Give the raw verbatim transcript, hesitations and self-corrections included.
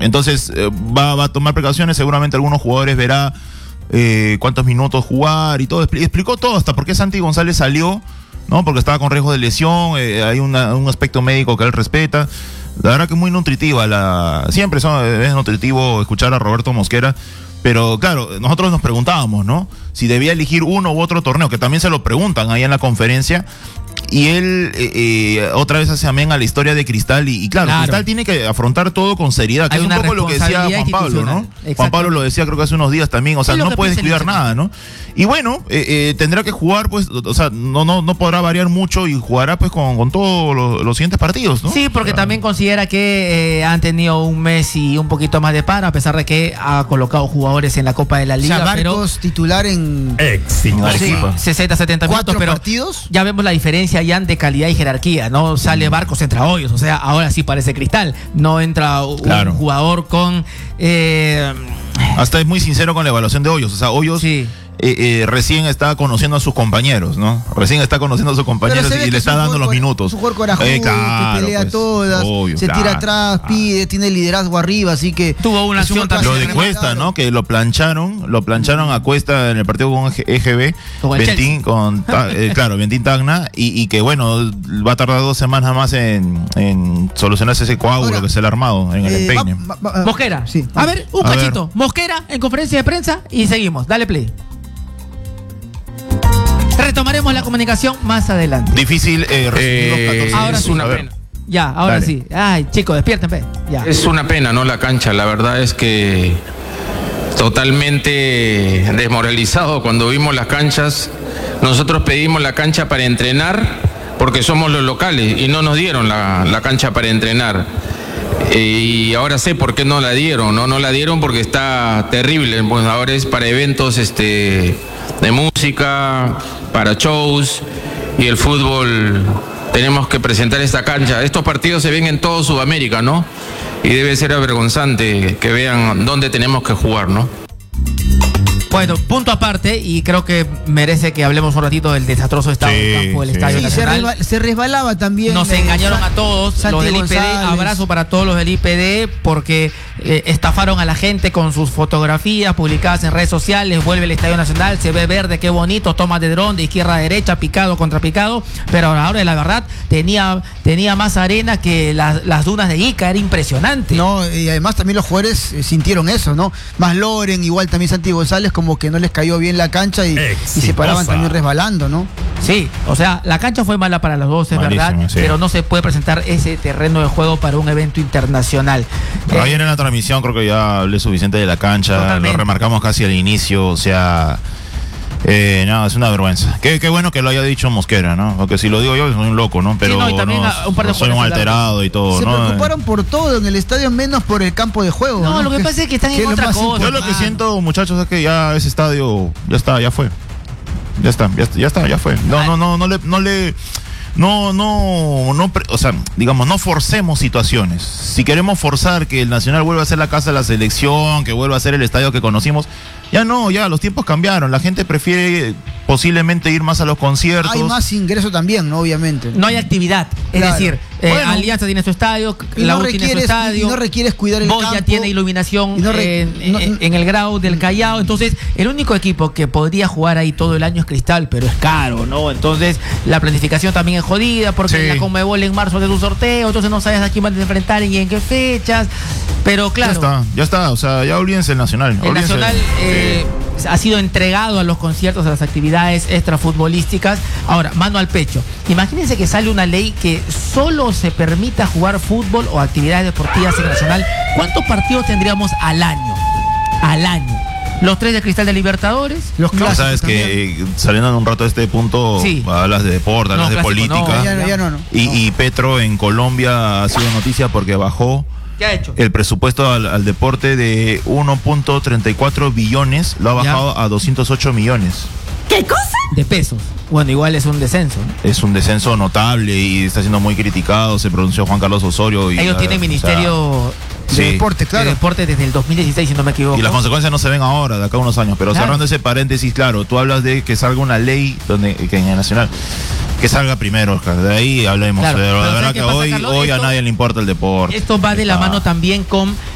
Entonces eh, va, va a tomar precauciones, seguramente algunos jugadores verá eh, cuántos minutos jugar y todo. Explicó todo, hasta por qué Santi González salió, ¿no? Porque estaba con riesgo de lesión, eh, hay una, un aspecto médico que él respeta. La verdad que es muy nutritiva, la siempre son, es nutritivo escuchar a Roberto Mosquera, pero claro, nosotros nos preguntábamos, ¿no? Si debía elegir uno u otro torneo, que también se lo preguntan ahí en la conferencia, y él eh, eh, otra vez hace amén a la historia de Cristal, y, y claro, claro, Cristal tiene que afrontar todo con seriedad, que hay es un poco lo que decía Juan Pablo, ¿no? Juan Pablo lo decía creo que hace unos días también, o sea, no puede descuidar nada, ¿no? Y bueno, eh, eh, tendrá que jugar, pues, o sea, no, no, no podrá variar mucho y jugará pues con, con todos los, los siguientes partidos, ¿no? Sí, porque claro. también considera que eh, han tenido un mes y un poquito más de paro, a pesar de que ha colocado jugadores en la Copa de la Liga. O sea, Barcos pero, titular en éxito, sí, sesenta, setenta minutos, pero partidos. Ya vemos la diferencia ya de calidad y jerarquía, ¿no? Sale Barcos, entra Hoyos, o sea, ahora sí parece Cristal, no entra un claro. jugador con... Eh, Hasta es muy sincero con la evaluación de Hoyos, o sea, Hoyos... Sí. Eh, eh, recién está conociendo a sus compañeros, ¿no? Recién está conociendo a sus compañeros y le está dando los minutos. Su jugador corajudo, eh, claro, que pelea pues, todas, obvio, se claro, tira atrás, pide, tiene liderazgo arriba, así que... Tuvo una acción también. Lo de Cuesta, ¿no? Que lo plancharon, lo plancharon a Cuesta en el partido con E G B, con Bentín, con, eh, claro, Bentín Tacna, y, y que bueno, va a tardar dos semanas más en, en solucionarse ese coágulo Ahora, que se le ha armado en el eh, empeine. Va, va, va, Mosquera, sí. A ver, un a cachito. Ver. Mosquera en conferencia de prensa y seguimos. Dale play. Retomaremos la comunicación más adelante. Difícil eh, eh, ahora es sí. una pena. Ya, ahora Dale. sí. Ay, chicos, despiértenme. Ya. Es una pena, ¿no? La cancha, la verdad es que totalmente desmoralizado cuando vimos las canchas. Nosotros pedimos la cancha para entrenar porque somos los locales y no nos dieron la, la cancha para entrenar. Y ahora sé por qué no la dieron, ¿no? No la dieron porque está terrible. Pues ahora es para eventos este, de música, para shows, y el fútbol tenemos que presentar esta cancha. Estos partidos se ven en todo Sudamérica, ¿no? Y debe ser avergonzante que vean dónde tenemos que jugar, ¿no? Bueno, punto aparte, y creo que merece que hablemos un ratito del desastroso estado sí, del campo del sí. Estadio sí, Nacional. Se, resbal, se resbalaba también. Nos eh, engañaron a todos, Santi los del I P D, González. Abrazo para todos los del I P D, porque eh, estafaron a la gente con sus fotografías publicadas en redes sociales. Vuelve el Estadio Nacional, se ve verde, qué bonito, tomas de dron de izquierda a derecha, picado contra picado, pero a la hora de la verdad tenía, tenía más arena que la, las dunas de Ica, era impresionante. No, y además también los jugadores eh, sintieron eso, ¿no? Más Loren, igual también Santi González, como que no les cayó bien la cancha y, y se paraban también resbalando, ¿no? Sí, o sea, la cancha fue mala para los dos, es Malísimo, verdad, sí. pero no se puede presentar ese terreno de juego para un evento internacional. Pero ayer en la transmisión creo que ya hablé suficiente de la cancha, Totalmente. Lo remarcamos casi al inicio, o sea... Eh, no, es una vergüenza. Qué, qué bueno que lo haya dicho Mosquera, ¿no? Porque si lo digo yo, soy un loco, ¿no? Pero sí, no, y también no, un par de soy un alterado y todo, Se ¿no? preocuparon por todo en el estadio, menos por el campo de juego. No, ¿no? lo que pasa es que están en otra cosa. Yo lo que siento, muchachos, es que ya ese estadio, ya está, ya fue. Ya está, ya, ya está, ya fue. No, no, no, no le, no le... No, no, no, o sea, digamos, no forcemos situaciones. Si queremos forzar que el Nacional vuelva a ser la casa de la selección, que vuelva a ser el estadio que conocimos, ya no, ya los tiempos cambiaron. La gente prefiere posiblemente ir más a los conciertos. Hay más ingreso también, ¿no? Obviamente. No hay actividad. Es claro. decir, eh, bueno, Alianza tiene su estadio, la no U tiene su estadio. Y no requieres cuidar el Boya campo. tiene iluminación no re, en, no, en el Grau del Callao. Entonces, el único equipo que podría jugar ahí todo el año es Cristal, pero es caro, ¿no? Entonces, la planificación también es jodida porque sí. la Conmebol en marzo hace su sorteo, entonces no sabes a quién van a enfrentar y en qué fechas. Pero claro. Ya está, ya está. O sea, ya olvídense el Nacional. El olvídense. Nacional eh, sí. ha sido entregado a los conciertos, a las actividades extrafutbolísticas. Ahora, mano al pecho. Imagínense que sale una ley que solo se permita jugar fútbol o actividades deportivas en el Nacional. ¿Cuántos partidos tendríamos al año? Al año. Los tres de Cristal de Libertadores. Los clásicos. Sabes que eh, saliendo en un rato de este punto, sí. hablas de deporte, hablas no, de política. No, ya, ya no, no. Y, y Petro en Colombia ha sido noticia porque bajó ¿Qué ha hecho? el presupuesto al, al deporte de uno punto treinta y cuatro billones, lo ha bajado ya. a doscientos ocho millones. ¿Qué cosa? De pesos. Bueno, igual es un descenso, ¿no? Es un descenso notable y está siendo muy criticado. Se pronunció Juan Carlos Osorio. Y Ellos la, tienen ministerio o sea, de sí. deporte, claro. De deporte desde el dos mil dieciséis, si no me equivoco. Y las consecuencias no se ven ahora, de acá a unos años. Pero claro. cerrando ese paréntesis, claro, tú hablas de que salga una ley donde que en el Nacional. Que salga primero, Oscar. De ahí hablemos. Claro, pero la verdad que pasa, hoy, Carlos, hoy esto, a nadie le importa el deporte. Esto va de la mano también con